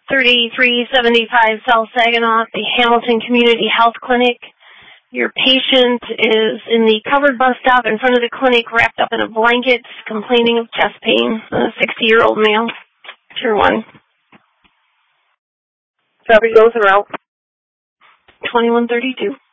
3375 South Saginaw at the Hamilton Community Health Clinic. Your patient is in the covered bus stop in front of the clinic, wrapped up in a blanket, complaining of chest pain. A 60-year-old male. Tier 1. Copy, goes and route. 2132.